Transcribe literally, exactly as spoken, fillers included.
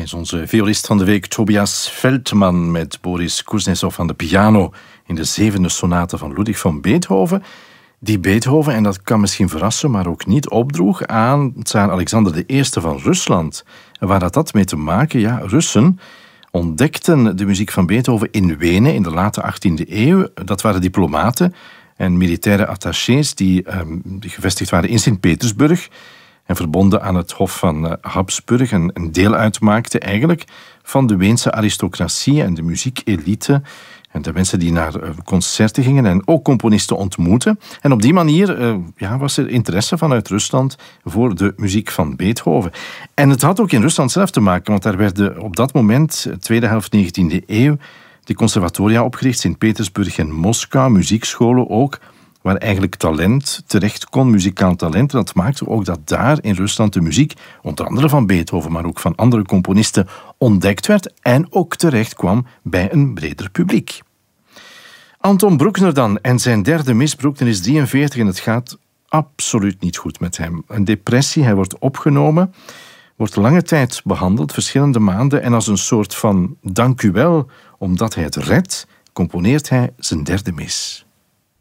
is onze violist van de week Tobias Feldman met Boris Kuznetsov aan de piano in de zevende sonate van Ludwig van Beethoven. Die Beethoven, en dat kan misschien verrassen, maar ook niet, opdroeg aan tsaar Alexander de Eerste van Rusland. En waar had dat mee te maken? Ja, Russen ontdekten de muziek van Beethoven in Wenen in de late achttiende eeuw. Dat waren diplomaten en militaire attachés die, eh, die gevestigd waren in Sint-Petersburg en verbonden aan het Hof van uh, Habsburg en een deel uitmaakte eigenlijk van de Weense aristocratie en de muziekelite en de mensen die naar uh, concerten gingen en ook componisten ontmoeten. En op die manier uh, ja, was er interesse vanuit Rusland voor de muziek van Beethoven. En het had ook in Rusland zelf te maken, want daar werden op dat moment, tweede helft negentiende eeuw, de conservatoria opgericht, Sint-Petersburg en Moskou, muziekscholen ook, waar eigenlijk talent terecht kon, muzikaal talent. En dat maakte ook dat daar in Rusland de muziek, onder andere van Beethoven, maar ook van andere componisten, ontdekt werd en ook terecht kwam bij een breder publiek. Anton Bruckner dan, en zijn derde mis. Bruckner is drieënveertig en het gaat absoluut niet goed met hem. Een depressie, hij wordt opgenomen, wordt lange tijd behandeld, verschillende maanden, en als een soort van dank u wel, omdat hij het redt, componeert hij zijn derde mis.